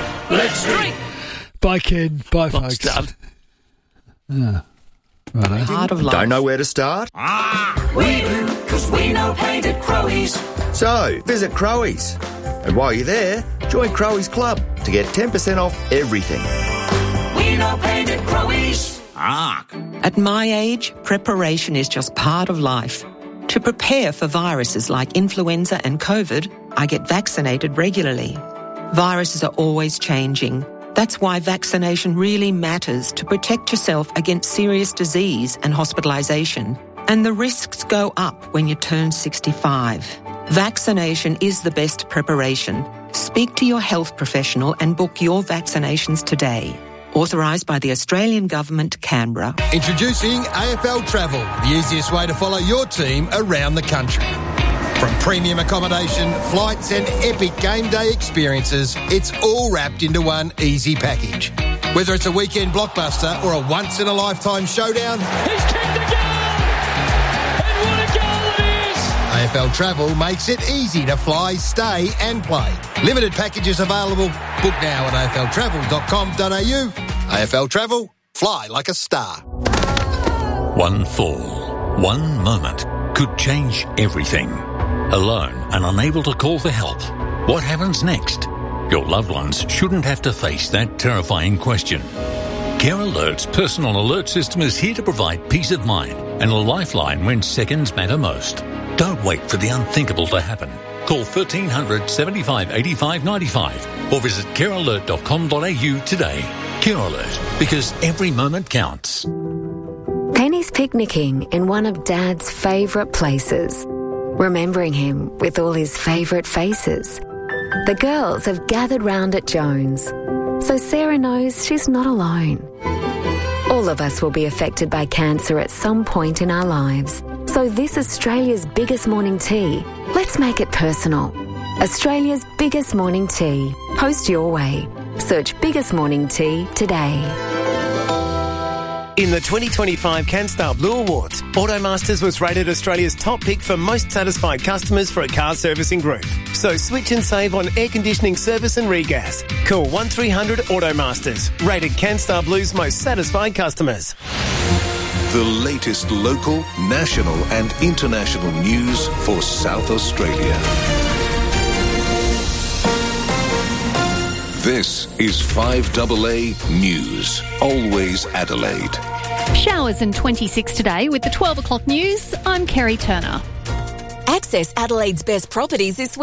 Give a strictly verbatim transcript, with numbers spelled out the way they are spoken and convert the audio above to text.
Let's drink. Bye, Ken. Bye, folks. Start. Yeah. Right, Part of life. Don't know where to start? We do, because we know Painted Crowies. So, visit Crowies. And while you're there, join Crowies Club to get ten percent off everything. We know Painted Crowies. Ark. At my age, preparation is just part of life. To prepare for viruses like influenza and COVID, I get vaccinated regularly. Viruses are always changing. That's why vaccination really matters to protect yourself against serious disease and hospitalisation. And the risks go up when you turn sixty-five. Vaccination is the best preparation. Speak to your health professional and book your vaccinations today. Authorised by the Australian Government, Canberra. Introducing A F L Travel, the easiest way to follow your team around the country. From premium accommodation, flights and epic game day experiences, it's all wrapped into one easy package. Whether it's a weekend blockbuster or a once-in-a-lifetime showdown, He's kicked the goal! And what a goal it is! A F L Travel makes it easy to fly, stay and play. Limited packages available. Book now at a f l travel dot com dot a u. A F L Travel, fly like a star. One fall, one moment could change everything. Alone and unable to call for help, what happens next? Your loved ones shouldn't have to face that terrifying question. Care Alert's personal alert system is here to provide peace of mind and a lifeline when seconds matter most. Don't wait for the unthinkable to happen. Call thirteen hundred seventy-five eighty-five ninety-five or visit care alert dot com dot a u today. Care Alert, because every moment counts. Penny's picnicking in one of Dad's favourite places, remembering him with all his favourite faces. The girls have gathered round at Jones, so Sarah knows she's not alone. All of us will be affected by cancer at some point in our lives. So this Australia's biggest morning tea, let's make it personal. Australia's biggest morning tea. Post your way. Search Biggest Morning Tea today. In the twenty twenty-five CanStar Blue Awards, Automasters was rated Australia's top pick for most satisfied customers for a car servicing group. So switch and save on air conditioning service and regas. Call one three hundred Automasters, rated CanStar Blue's most satisfied customers. The latest local, national and international news for South Australia. This is five A A News, always Adelaide. Showers and twenty-six today with the twelve o'clock news. I'm Kerry Turner. Access Adelaide's best properties this week.